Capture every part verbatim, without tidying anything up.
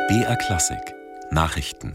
B R Klassik Nachrichten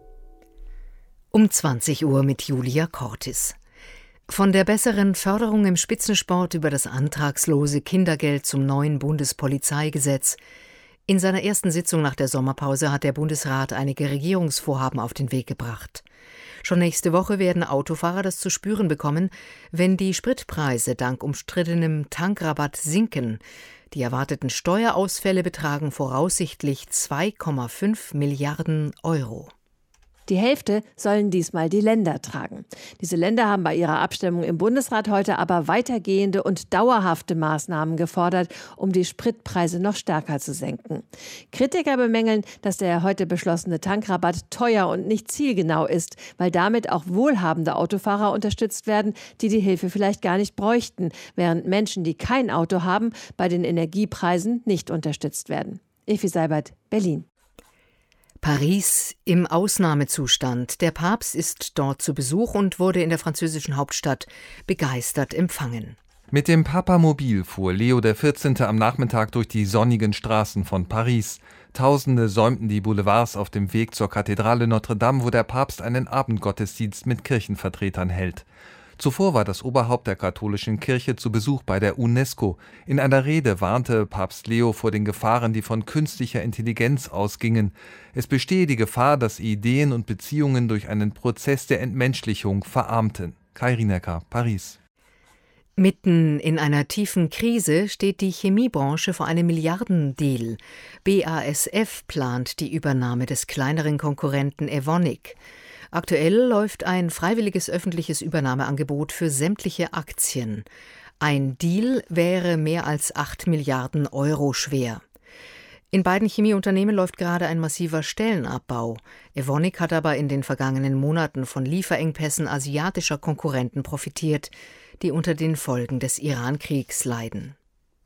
Um zwanzig Uhr mit Julia Cortis. Von der besseren Förderung im Spitzensport über das antragslose Kindergeld zum neuen Bundespolizeigesetz. In seiner ersten Sitzung nach der Sommerpause hat der Bundesrat einige Regierungsvorhaben auf den Weg gebracht. Schon nächste Woche werden Autofahrer das zu spüren bekommen, wenn die Spritpreise dank umstrittenem Tankrabatt sinken. Die erwarteten Steuerausfälle betragen voraussichtlich zwei Komma fünf Milliarden Euro. Die Hälfte sollen diesmal die Länder tragen. Diese Länder haben bei ihrer Abstimmung im Bundesrat heute aber weitergehende und dauerhafte Maßnahmen gefordert, um die Spritpreise noch stärker zu senken. Kritiker bemängeln, dass der heute beschlossene Tankrabatt teuer und nicht zielgenau ist, weil damit auch wohlhabende Autofahrer unterstützt werden, die die Hilfe vielleicht gar nicht bräuchten, während Menschen, die kein Auto haben, bei den Energiepreisen nicht unterstützt werden. Evi Seibert, Berlin. Paris im Ausnahmezustand. Der Papst ist dort zu Besuch und wurde in der französischen Hauptstadt begeistert empfangen. Mit dem Papamobil fuhr Leo der vierzehnte am Nachmittag durch die sonnigen Straßen von Paris. Tausende säumten die Boulevards auf dem Weg zur Kathedrale Notre Dame, wo der Papst einen Abendgottesdienst mit Kirchenvertretern hält. Zuvor war das Oberhaupt der katholischen Kirche zu Besuch bei der UNESCO. In einer Rede warnte Papst Leo vor den Gefahren, die von künstlicher Intelligenz ausgingen. Es bestehe die Gefahr, dass Ideen und Beziehungen durch einen Prozess der Entmenschlichung verarmten. Kai Rinecker, Paris. Mitten in einer tiefen Krise steht die Chemiebranche vor einem Milliardendeal. B A S F plant die Übernahme des kleineren Konkurrenten Evonik. Aktuell läuft ein freiwilliges öffentliches Übernahmeangebot für sämtliche Aktien. Ein Deal wäre mehr als acht Milliarden Euro schwer. In beiden Chemieunternehmen läuft gerade ein massiver Stellenabbau. Evonik hat aber in den vergangenen Monaten von Lieferengpässen asiatischer Konkurrenten profitiert, die unter den Folgen des Iran-Kriegs leiden.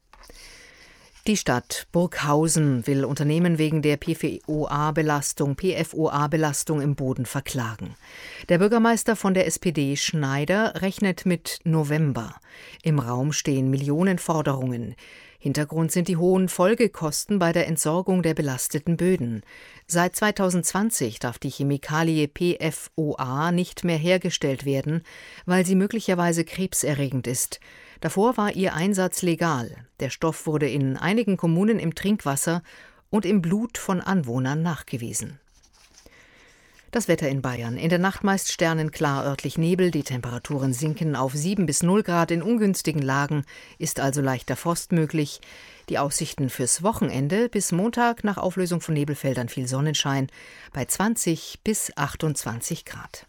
Die Stadt Burghausen will Unternehmen wegen der P F O A-Belastung, P F O A-Belastung im Boden verklagen. Der Bürgermeister von der S P D, Schneider, rechnet mit November. Im Raum stehen Millionenforderungen. Hintergrund sind die hohen Folgekosten bei der Entsorgung der belasteten Böden. Seit zweitausendzwanzig darf die Chemikalie P F O A nicht mehr hergestellt werden, weil sie möglicherweise krebserregend ist. Davor war ihr Einsatz legal. Der Stoff wurde in einigen Kommunen im Trinkwasser und im Blut von Anwohnern nachgewiesen. Das Wetter in Bayern. In der Nacht meist sternenklar, örtlich Nebel. Die Temperaturen sinken auf sieben bis null Grad. In ungünstigen Lagen ist also leichter Frost möglich. Die Aussichten fürs Wochenende: bis Montag nach Auflösung von Nebelfeldern viel Sonnenschein bei zwanzig bis achtundzwanzig Grad.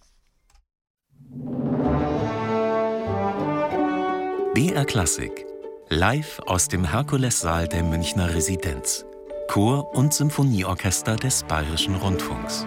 B R Klassik live aus dem Herkulessaal der Münchner Residenz. Chor und Symphonieorchester des Bayerischen Rundfunks.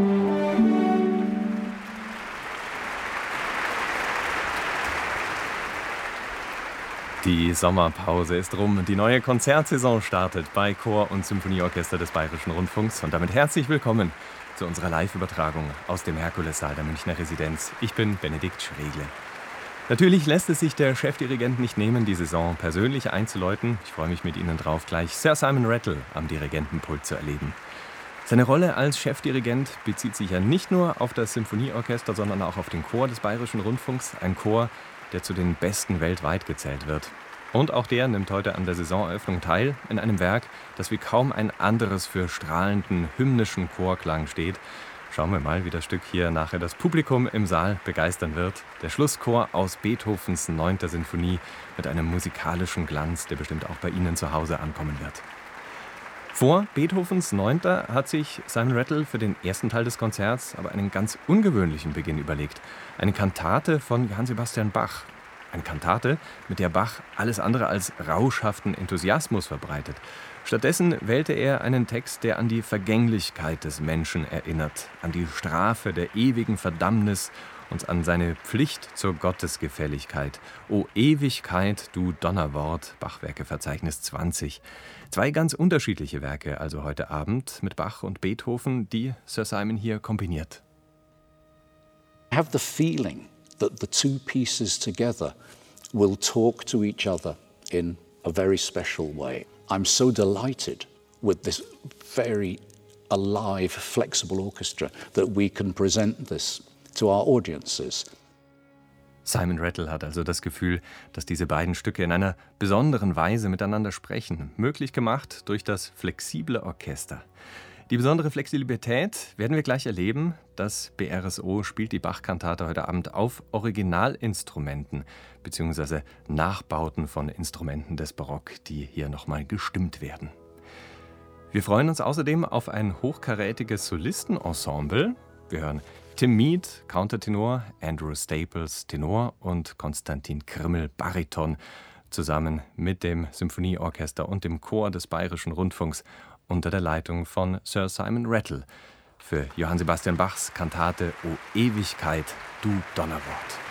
Die Sommerpause ist rum. Die neue Konzertsaison startet bei Chor und Symphonieorchester des Bayerischen Rundfunks. Und damit herzlich willkommen zu unserer Live-Übertragung aus dem Herkulessaal der Münchner Residenz. Ich bin Benedikt Schregle. Natürlich lässt es sich der Chefdirigent nicht nehmen, die Saison persönlich einzuläuten. Ich freue mich mit Ihnen drauf, gleich Sir Simon Rattle am Dirigentenpult zu erleben. Seine Rolle als Chefdirigent bezieht sich ja nicht nur auf das Symphonieorchester, sondern auch auf den Chor des Bayerischen Rundfunks. Ein Chor, der zu den besten weltweit gezählt wird. Und auch der nimmt heute an der Saisoneröffnung teil, in einem Werk, das wie kaum ein anderes für strahlenden, hymnischen Chorklang steht. Schauen wir mal, wie das Stück hier nachher das Publikum im Saal begeistern wird. Der Schlusschor aus Beethovens neunter Sinfonie mit einem musikalischen Glanz, der bestimmt auch bei Ihnen zu Hause ankommen wird. Vor Beethovens neunter hat sich Simon Rattle für den ersten Teil des Konzerts aber einen ganz ungewöhnlichen Beginn überlegt. Eine Kantate von Johann Sebastian Bach. Eine Kantate, mit der Bach alles andere als rauschhaften Enthusiasmus verbreitet. Stattdessen wählte er einen Text, der an die Vergänglichkeit des Menschen erinnert, an die Strafe der ewigen Verdammnis und an seine Pflicht zur Gottesgefälligkeit. O Ewigkeit, du Donnerwort, Bachwerkeverzeichnis zwanzig. Zwei ganz unterschiedliche Werke also heute Abend mit Bach und Beethoven, die Sir Simon hier kombiniert. I have the feeling that the two pieces together will talk to each other in a very special way. I'm so delighted with this very a live, flexible orchestra that we can present this to our audiences. Simon Rattle hat also das Gefühl, dass diese beiden Stücke in einer besonderen Weise miteinander sprechen, möglich gemacht durch das flexible Orchester. Die besondere Flexibilität werden wir gleich erleben. Das B R S O spielt die Bach-Kantate heute Abend auf Originalinstrumenten bzw. Nachbauten von Instrumenten des Barock, die hier nochmal gestimmt werden. Wir freuen uns außerdem auf ein hochkarätiges Solistenensemble. Wir hören Tim Mead, Countertenor, Andrew Staples, Tenor und Konstantin Krimmel, Bariton, zusammen mit dem Symphonieorchester und dem Chor des Bayerischen Rundfunks unter der Leitung von Sir Simon Rattle für Johann Sebastian Bachs Kantate O Ewigkeit, du Donnerwort.